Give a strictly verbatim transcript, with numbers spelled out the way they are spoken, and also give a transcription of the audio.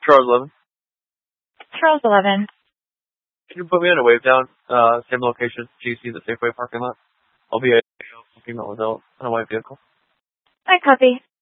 Charles eleven. Charles eleven. Can you put me on a wave down? Uh, same location, G C, the Safeway parking lot. I'll be a female adult on a white vehicle. I copy.